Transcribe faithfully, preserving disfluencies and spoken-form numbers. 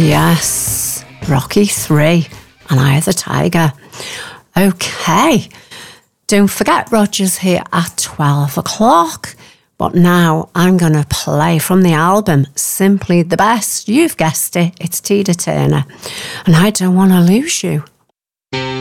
Yes, Rocky three, and Eye of the Tiger. Okay, don't forget Roger's here at twelve o'clock. But now I'm going to play from the album Simply the Best. You've guessed it, it's Tina Turner. And I don't want to lose you.